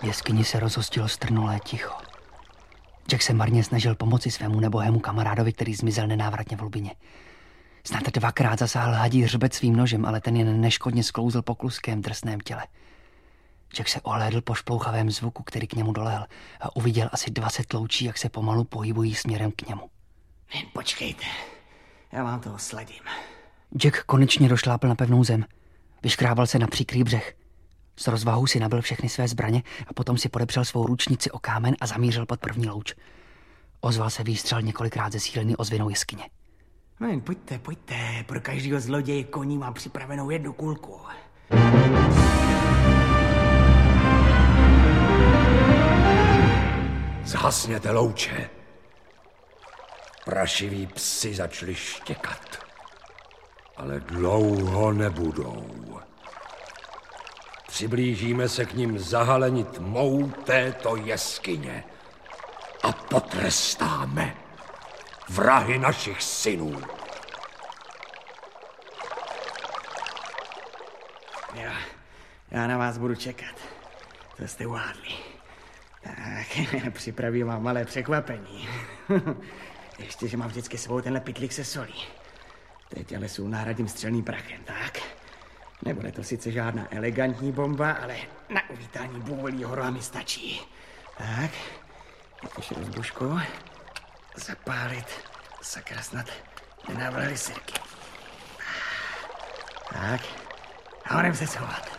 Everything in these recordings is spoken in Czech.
jeskyni se rozhostilo strnulé ticho. Jack se marně snažil pomoci svému nebohému kamarádovi, který zmizel nenávratně v hlubině. Snad 2krát zasáhl hadí hřbet svým nožem, ale ten jen neškodně sklouzl po kluském drsném těle. Jack se ohlédl po šplouchavém zvuku, který k němu dolehl, a uviděl asi 20 loučí, jak se pomalu pohybují směrem k němu. Jen počkejte, já vám toho sledím. Jack konečně došlápl na pevnou zem. Vyškrábal se na příkrý břeh. S rozvahou si nabil všechny své zbraně a potom si podepřel svou ručnici o kámen a zamířil pod první louč. Ozval se výstřel několikrát zesílený ozvěnou jeskyně. No jen pojďte, pro každého zloděje koní mám připravenou 1 kulku. Zhasněte louče. Prašiví psi začali štěkat, ale dlouho nebudou. Přiblížíme se k nim zahaleni tmou této jeskyně a potrestáme vrahy našich synů. Já na vás budu čekat. To jste uhádli. Tak, připravím vám malé překvapení. Ještě, že mám vždycky svou tenhle pytlík se solí. Teď ale jsou nahradím střelným prachem, tak? Nebude to sice žádná elegantní bomba, ale na uvítání bůvolího roha mi stačí. Tak, teď ještě rozbušku. Zapálit. Sakra, snad nenavrhli sirky. Tak, a honem se schovat.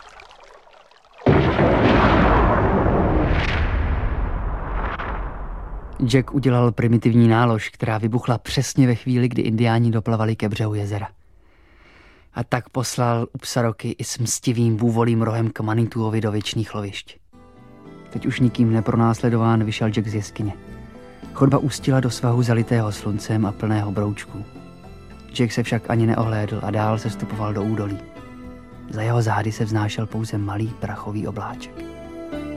Jack udělal primitivní nálož, která vybuchla přesně ve chvíli, kdy indiáni doplavali ke břehu jezera. A tak poslal Upsaroky i s mstivým bůvolím rohem k Manituovi do věčných lovišť. Teď už nikým nepronásledován vyšel Jack z jeskyně. Chodba ústila do svahu zalitého sluncem a plného broučků. Jack se však ani neohlédl a dál se stupoval do údolí. Za jeho zády se vznášel pouze malý prachový obláček.